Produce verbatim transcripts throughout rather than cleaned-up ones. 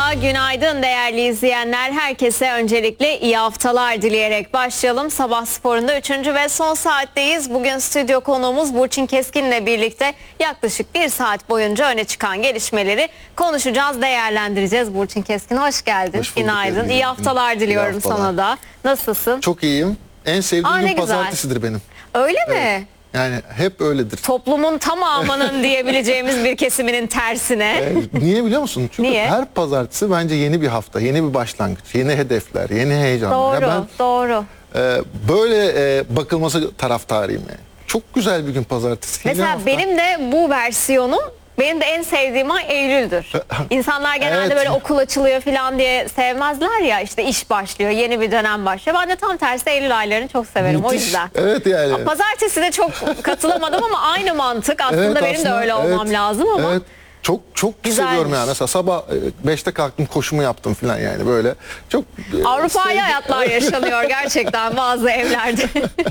daha günaydın değerli izleyenler. Herkese öncelikle iyi haftalar dileyerek başlayalım. Sabah sporunda üçüncü ve son saatteyiz. Bugün stüdyo konuğumuz Burçin Keskin'le birlikte yaklaşık bir saat boyunca öne çıkan gelişmeleri konuşacağız, değerlendireceğiz. Burçin Keskin hoş geldin. Hoş bulduk, günaydın. Ezgi. İyi haftalar diliyorum İyi haftalar. sana da. Nasılsın? Çok iyiyim. En sevdiğim Aa, ne gün güzel. pazartesidir benim. Öyle mi? Evet. Yani hep öyledir. Toplumun tamamının diyebileceğimiz bir kesiminin tersine. Ee, niye biliyor musun? Çünkü Niye? her pazartesi bence yeni bir hafta, yeni bir başlangıç, yeni hedefler, yeni heyecanlar. Doğru, Ya ben doğru. e, böyle e, bakılması taraftarıyım yani. Çok güzel bir gün pazartesi. yeni Mesela hafta. benim de bu versiyonum, benim de en sevdiğim ay Eylül'dür. İnsanlar genelde Evet. böyle okul açılıyor falan diye sevmezler ya, işte iş başlıyor, yeni bir dönem başlıyor. Ben de tam tersi Eylül aylarını çok severim. Müthiş. O yüzden. Evet yani. Pazartesi de çok katılamadım ama aynı mantık. Aslında Evet, benim aslında, de öyle olmam evet, lazım ama. Evet. Çok çok Güzelmiş. seviyorum yani. Mesela sabah beşte kalktım, koşumu yaptım falan yani böyle. Çok e, Avrupa'yı sevdim. hayatlar yaşanıyor gerçekten bazı evlerde.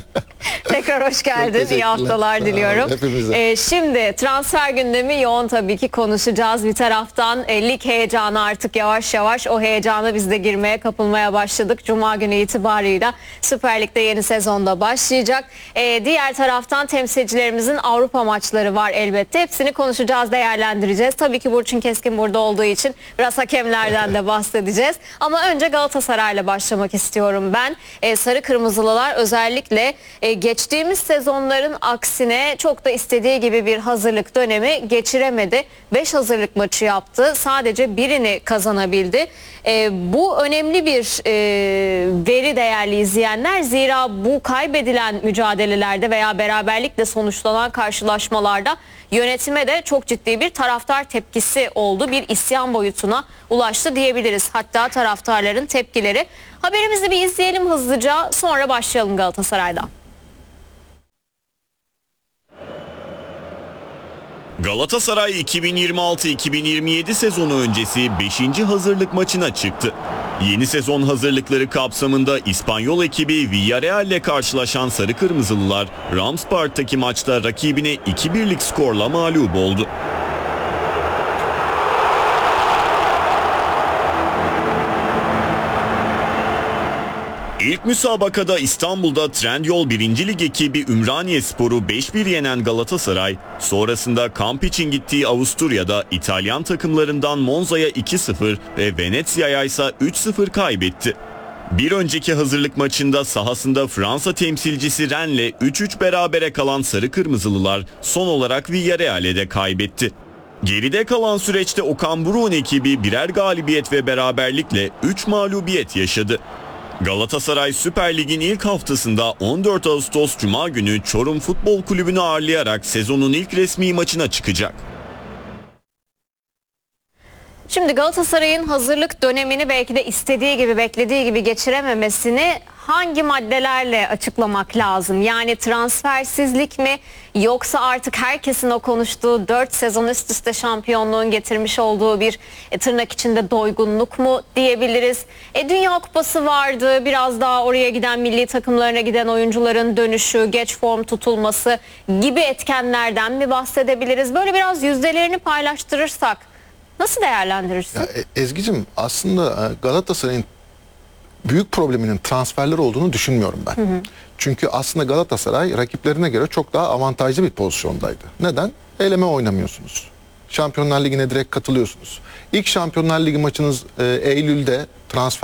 Tekrar hoş geldin. İyi teşekkürler. haftalar Sağ diliyorum. olun, hepimize. Ee, şimdi transfer gündemi yoğun tabii ki konuşacağız. Bir taraftan e, lig heyecanı artık yavaş yavaş o heyecana biz de girmeye, kapılmaya başladık. Cuma günü itibarıyla Süper Lig'de yeni sezonda başlayacak. Ee, diğer taraftan temsilcilerimizin Avrupa maçları var elbette. Hepsini konuşacağız, değerlendireceğiz. Tabii ki Burçin Keskin burada olduğu için biraz hakemlerden de bahsedeceğiz. Ama önce Galatasaray'la başlamak istiyorum ben. Ee, Sarı Kırmızılılar özellikle e, geçtiğimiz sezonların aksine çok da istediği gibi bir hazırlık dönemi geçiremedi. beş hazırlık maçı yaptı. Sadece birini kazanabildi. E, bu önemli bir e, veri değerli izleyenler. Zira bu kaybedilen mücadelelerde veya beraberlikle sonuçlanan karşılaşmalarda yönetime de çok ciddi bir taraftar tepkisi oldu. Bir isyan boyutuna ulaştı diyebiliriz. Hatta taraftarların tepkileri. Haberimizi bir izleyelim hızlıca, sonra başlayalım Galatasaray'dan. Galatasaray iki bin yirmi altı iki bin yirmi yedi sezonu öncesi beşinci hazırlık maçına çıktı. Yeni sezon hazırlıkları kapsamında İspanyol ekibi Villarreal ile karşılaşan Sarı Kırmızılılar Rams Park'taki maçta rakibine iki birlik skorla mağlup oldu. İlk müsabakada İstanbul'da Trendyol birinci Lig ekibi Ümraniyespor'u beş bir yenen Galatasaray, sonrasında kamp için gittiği Avusturya'da İtalyan takımlarından Monza'ya iki sıfır ve Venezia'ya ise üç sıfır kaybetti. Bir önceki hazırlık maçında sahasında Fransa temsilcisi Rennes'le üç üç berabere kalan Sarı Kırmızılılar son olarak Villarreal'e de kaybetti. Geride kalan süreçte Okan Buruk'un ekibi birer galibiyet ve beraberlikle üç mağlubiyet yaşadı. Galatasaray Süper Lig'in ilk haftasında on dört Ağustos Cuma günü Çorum Futbol Kulübü'nü ağırlayarak sezonun ilk resmi maçına çıkacak. Şimdi Galatasaray'ın hazırlık dönemini belki de istediği gibi, beklediği gibi geçirememesini hangi maddelerle açıklamak lazım? Yani transfersizlik mi, yoksa artık herkesin o konuştuğu dört sezon üst üste şampiyonluğun getirmiş olduğu bir e, tırnak içinde doygunluk mu diyebiliriz? E, Dünya Kupası vardı, biraz daha oraya giden, milli takımlarına giden oyuncuların dönüşü, geç form tutulması gibi etkenlerden mi bahsedebiliriz? Böyle biraz yüzdelerini paylaştırırsak nasıl değerlendirirsin? Ya, e, Ezgi'cim aslında e, Galatasaray'ın büyük probleminin transferler olduğunu düşünmüyorum ben. Hı hı. Çünkü aslında Galatasaray rakiplerine göre çok daha avantajlı bir pozisyondaydı. Neden? Eleme oynamıyorsunuz. Şampiyonlar Ligi'ne direkt katılıyorsunuz. İlk Şampiyonlar Ligi maçınız e, Eylül'de transfer